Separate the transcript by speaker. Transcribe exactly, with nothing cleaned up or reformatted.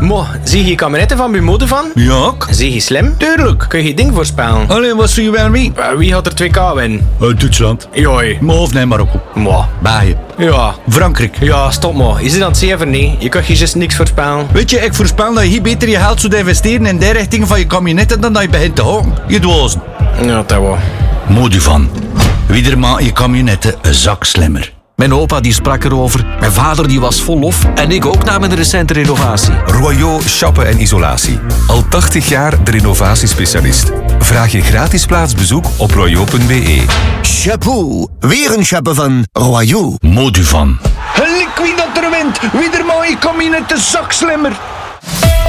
Speaker 1: Mo, zie je kabinetten van bij mode van?
Speaker 2: Ja,
Speaker 1: Zie je slim?
Speaker 2: tuurlijk.
Speaker 1: Kun je ding voorspellen?
Speaker 2: Alleen, wat zie je wel wie?
Speaker 1: Uh, Wie had er twee K winnen?
Speaker 2: Uh, Duitsland.
Speaker 1: Joi.
Speaker 2: Maar of nee, Marokko.
Speaker 1: Mo.
Speaker 2: België.
Speaker 1: Ja.
Speaker 2: Frankrijk.
Speaker 1: Ja, stop mo. Is het aan het zeven niet? Je kunt je juist niks voorspellen.
Speaker 2: Weet je, ik voorspel dat je hier beter je geld zou investeren in de richting van je kabinetten dan dat je begint te houden. Je dwazen.
Speaker 1: Ja, dat wel.
Speaker 2: Moduvan. Wie er maakt je kabinetten een zak slimmer.
Speaker 3: Mijn opa die sprak erover, mijn vader die was vol lof en ik ook na mijn recente renovatie.
Speaker 4: Royaux Chappen en Isolatie. Al tachtig jaar de renovatiespecialist. Vraag je gratis plaatsbezoek op royaux punt be.
Speaker 5: Chapeau, weer een chapeau van Royaux.
Speaker 2: Moduvan. Een liquid dat er wint. Wie er maakt je kabinetten een zak slimmer.